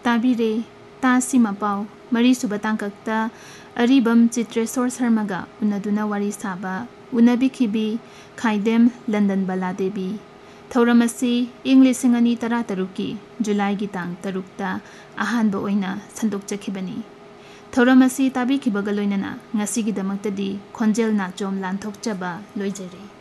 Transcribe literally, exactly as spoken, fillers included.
ताबिरे तासी मपाव मरी सुब तांकक्ता अरिबम चित्रेश्वर शर्मागा उनदुना वारी साबा उनबिखिबी खाइदेम लंदन बालादेवी थौरमसी इंग लिसिंग अनि तरा तरुकी जुलाई की तांग तरुकता अहानबा ओइना संदोकचखिबनी थौरमसी ताबिखिबगा लोइनना ngasigidamakta di khonjel na chom lanthokchaba loijare।